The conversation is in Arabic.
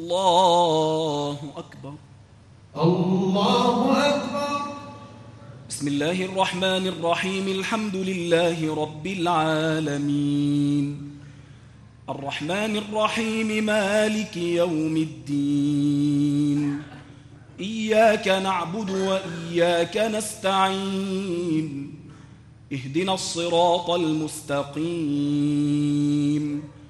الله أكبر. الله أكبر. بسم الله الرحمن الرحيم. الحمد لله رب العالمين الرحمن الرحيم مالك يوم الدين إياك نعبد وإياك نستعين اهدنا الصراط المستقيم